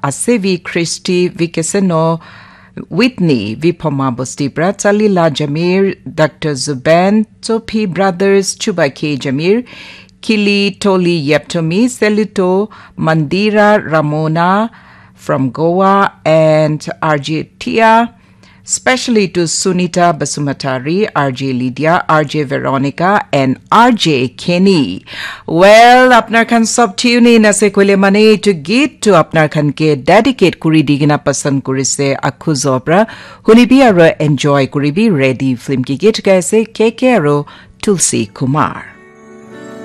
Asevi Christy Vikeseno Whitney Vipoma Bosti Bratalila Jamir Dr. Zuban Topi Brothers Chubaki Jamir Kili Toli Yeptomi Selito Mandira Ramona from Goa and RJ Tia, especially to Sunita Basumatari, RJ Lydia, RJ Veronica, and RJ Kenny. Well, apnar khan sab tune in ase koile mane to git to apnar khan ke dedicate kuri digina pasand kurise akhu zobra hunibi aro enjoy kuribi ready film ki git gaise KK aro Tulsi Kumar.